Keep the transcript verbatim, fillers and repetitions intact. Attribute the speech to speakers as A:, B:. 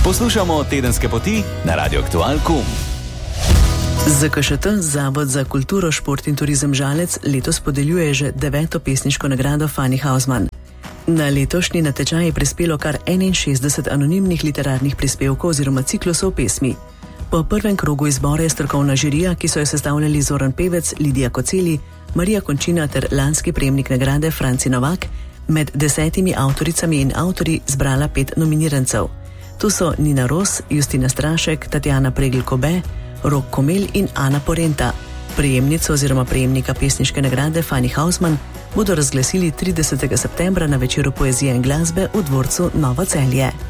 A: Poslušamo Tedenske poti na Radio Aktual pika com.
B: Z K Š T, Zavod za kulturo, šport in turizem Žalec, letos podeljuje že deveto pesniško nagrado Fanny Hausmann. Na letošnji natečaj je prispelo kar enainšestdeset anonimnih literarnih prispevkov oziroma ciklusov pesmi. Po prvem krogu izbora je strokovna žirija, ki so jo sestavljali Zoran Pevec, Lidija Koceli, Marija Končina ter lanski prejemnik nagrade Franci Novak, med desetimi avtoricami in avtorji zbrala pet nominirancev. Tu so Nina Ros, Justina Strašek, Tatjana Pregl-Kobe, Rok Komel in Ana Porenta. Prejemnico oziroma prejemnika pesniške nagrade Fanny Hausmann bodo razglasili tridesetega septembra na večeru poezije in glasbe v dvorcu Novo Celje.